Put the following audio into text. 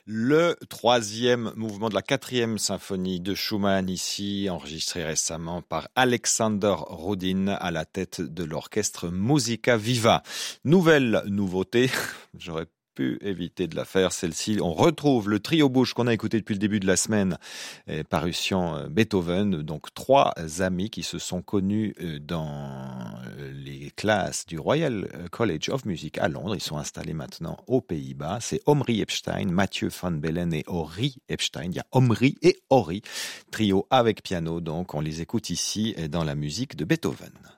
Le troisième mouvement de la quatrième symphonie de Schumann, ici enregistré récemment par Alexander Rudin à la tête de l'orchestre Musica Viva. Nouvelle nouveauté, j'aurais pu éviter de la faire, celle-ci. On retrouve le trio Busch qu'on a écouté depuis le début de la semaine, parution Beethoven. Donc 3 amis qui se sont connus dans les classes du Royal College of Music à Londres. Ils sont installés maintenant aux Pays-Bas. C'est Omri Epstein, Mathieu van Bellen et Ori Epstein. Il y a Omri et Ori, trio avec piano. Donc on les écoute ici dans la musique de Beethoven.